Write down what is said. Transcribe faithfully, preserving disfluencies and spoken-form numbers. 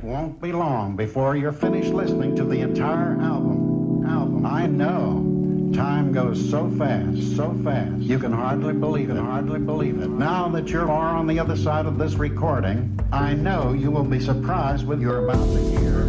It won't be long before you're finished listening to the entire album. Album. I know. Time goes so fast, so fast. You can hardly believe it, hardly believe it. Now that you're far on the other side of this recording, I know you will be surprised with what you're about to hear.